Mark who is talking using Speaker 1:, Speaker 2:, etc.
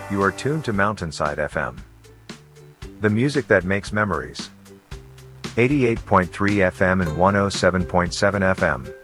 Speaker 1: You are tuned to Mountainside FM. The music that makes memories. 88.3 FM and 107.7 FM.